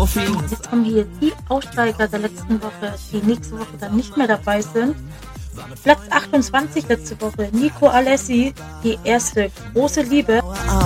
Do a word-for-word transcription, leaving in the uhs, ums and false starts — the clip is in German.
Jetzt kommen hier die Aussteiger der letzten Woche, die nächste Woche dann nicht mehr dabei sind. Platz achtundzwanzig letzte Woche, Nico Alessi, die erste große Liebe.